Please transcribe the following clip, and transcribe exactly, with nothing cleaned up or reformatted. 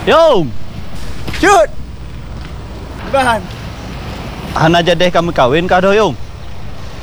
Yom. Cut. Ban. Hana jadi kamu kawin kah doh Yom?